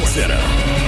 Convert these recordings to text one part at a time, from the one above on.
Center.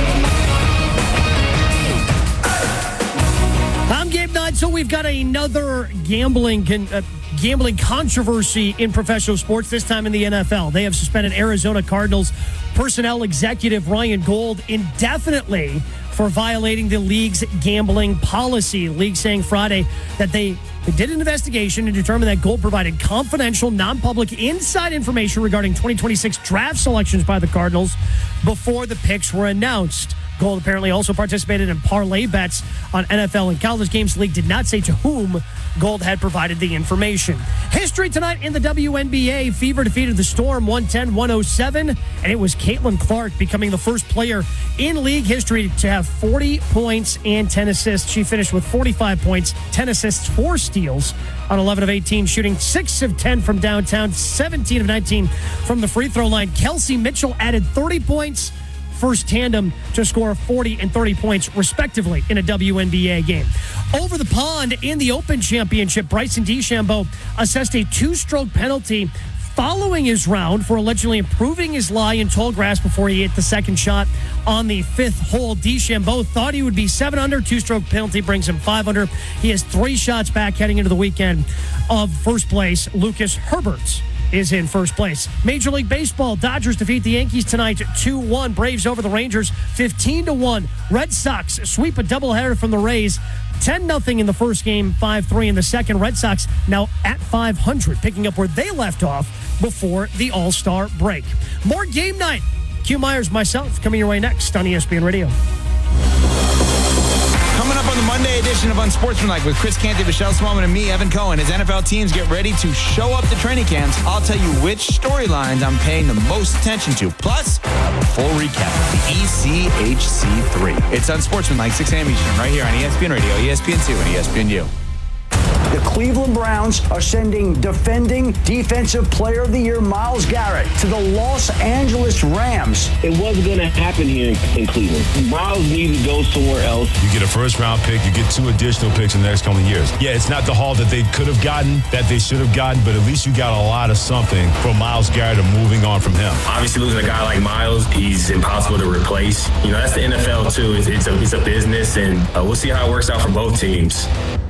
I'm Gabe Knight. So we've got another gambling controversy in professional sports, this time in the NFL. They have suspended Arizona Cardinals personnel executive Ryan Gold indefinitely for violating the league's gambling policy. The league saying Friday that they did an investigation and determined that Gold provided confidential, non-public inside information regarding 2026 draft selections by the Cardinals before the picks were announced. Gold apparently also participated in parlay bets on NFL and college games. The league did not say to whom Gold had provided the information. History tonight in the WNBA. Fever defeated the Storm 110-107, and it was Caitlin Clark becoming the first player in league history to have 40 points and 10 assists. She finished with 45 points, 10 assists, 4 steals on 11 of 18, shooting 6 of 10 from downtown, 17 of 19 from the free throw line. Kelsey Mitchell added 30 points, first tandem to score 40 and 30 points, respectively, in a WNBA game. Over the pond in the Open Championship, Bryson DeChambeau assessed a 2-stroke penalty following his round for allegedly improving his lie in tall grass before he hit the second shot on the 5th hole. DeChambeau thought he would be 7 under. 2-stroke penalty brings him 5 under. He has 3 shots back heading into the weekend of first place. Lucas Herbert is in first place. Major League Baseball, Dodgers defeat the Yankees tonight 2-1. Braves over the Rangers 15-1. Red Sox sweep a doubleheader from the Rays 10-0 in the first game, 5-3 in the second. Red Sox now at 500, picking up where they left off before the All-Star break. More Game Night. Q Myers, myself, coming your way next on ESPN Radio. Coming up on the Monday edition of Unsportsmanlike with Chris Canty, Michelle Smallman, and me, Evan Cohen, as NFL teams get ready to show up to training camps, I'll tell you which storylines I'm paying the most attention to. Plus, a full recap of the ECHC3. It's Unsportsmanlike, 6 a.m. Eastern, right here on ESPN Radio, ESPN2, and ESPNU. The Cleveland Browns are sending defending Defensive Player of the Year Myles Garrett to the Los Angeles Rams. It wasn't going to happen here in Cleveland. Myles needed to go somewhere else. You get a first-round pick. You get 2 additional picks in the next couple of years. Yeah, it's not the haul that they could have gotten, that they should have gotten, but at least you got a lot of something from Myles Garrett and moving on from him. Obviously, losing a guy like Myles, he's impossible to replace. You know, that's the NFL, too. It's a business, and we'll see how it works out for both teams.